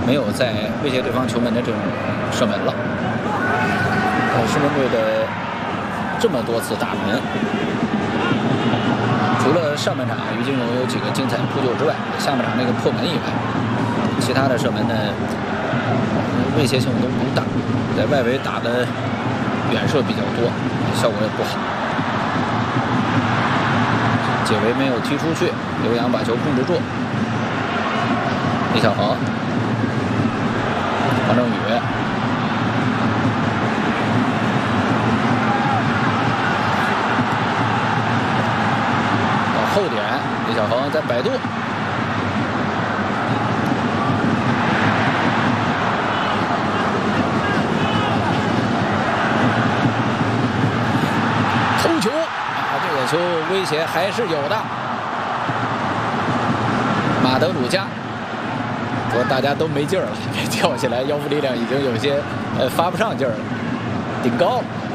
没有再威胁对方球门的这种射门了。深圳队的这么多次打门，除了上半场于金荣有几个精彩的扑救之外，下半场那个破门以外，其他的射门呢威胁性都不大，在外围打的远射比较多，效果也不好。解围没有踢出去，刘洋把球控制住。李小鹏、黄正宇。后点，李小鹏在摆渡，头球啊，这个球威胁还是有的。马德鲁加说大家都没劲儿了，跳起来腰腹力量已经有些发不上劲儿了，顶高了。